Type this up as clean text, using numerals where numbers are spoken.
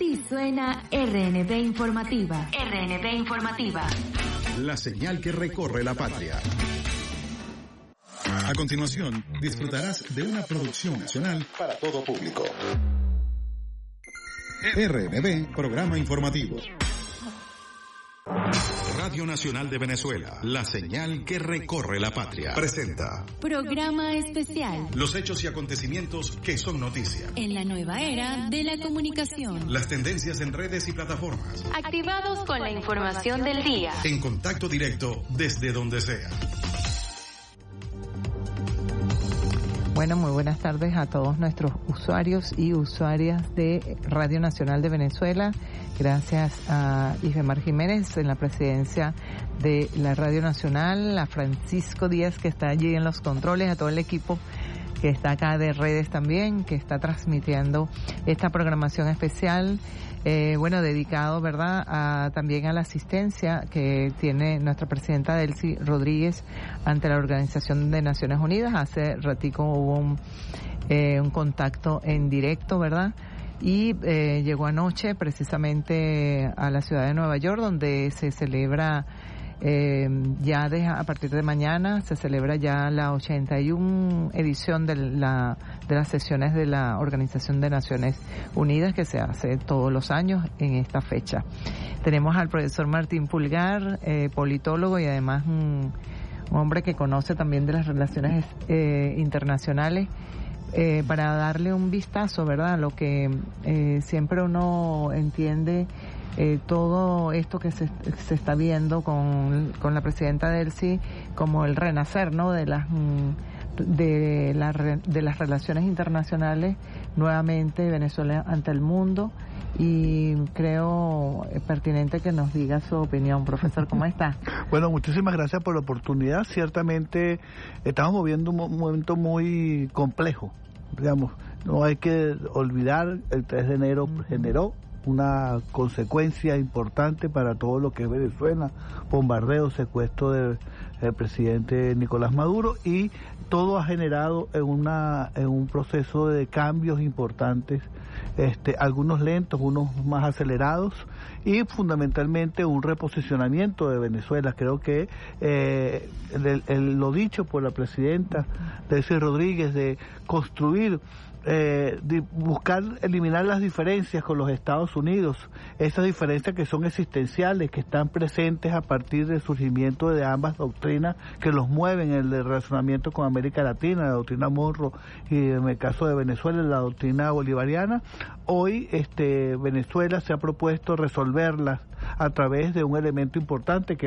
Así suena RNB Informativa. RNB Informativa. La señal que recorre la patria. A continuación, disfrutarás de una producción nacional para todo público. RNB, programa informativo. Radio Nacional de Venezuela, la señal que recorre la patria. Presenta Programa especial. Los hechos y acontecimientos que son noticia. En la nueva era de la comunicación. Las tendencias en redes y plataformas. Activados con la información del día. En contacto directo desde donde sea. Bueno, muy buenas tardes a todos nuestros usuarios y usuarias de Radio Nacional de Venezuela. Gracias a Isbemar Jiménez en la presidencia de la Radio Nacional, a Francisco Díaz que está allí en los controles, a todo el equipo que está acá de redes también, que está transmitiendo esta programación especial, dedicado, ¿verdad?, también a la asistencia que tiene nuestra presidenta Delcy Rodríguez ante la Organización de Naciones Unidas. Hace ratico hubo un contacto en directo, ¿verdad?, y llegó anoche precisamente a la ciudad de Nueva York, donde se celebra a partir de mañana se celebra ya la 81 edición de las sesiones de la Organización de Naciones Unidas, que se hace todos los años en esta fecha. Tenemos al profesor Martín Pulgar, politólogo y además un hombre que conoce también de las relaciones internacionales, para darle un vistazo, ¿verdad?, a lo que siempre uno entiende. Todo esto que se está viendo con la presidenta Delcy como el renacer, ¿no?, de las relaciones internacionales nuevamente Venezuela ante el mundo, y creo pertinente que nos diga su opinión. Profesor, ¿cómo está? Bueno, muchísimas gracias por la oportunidad. Ciertamente estamos viviendo un momento muy complejo, digamos. No hay que olvidar, el 3 de enero generó una consecuencia importante para todo lo que es Venezuela: bombardeo, secuestro del presidente Nicolás Maduro, y todo ha generado en un proceso de cambios importantes, algunos lentos, unos más acelerados, y fundamentalmente un reposicionamiento de Venezuela. Creo que lo dicho por la presidenta Delcy Rodríguez de construir, de buscar eliminar las diferencias con los Estados Unidos, esas diferencias que son existenciales, que están presentes a partir del surgimiento de ambas doctrinas que los mueven, el de relacionamiento con América Latina, la doctrina Monroe, y en el caso de Venezuela la doctrina bolivariana. Hoy Venezuela se ha propuesto resolverlas a través de un elemento importante que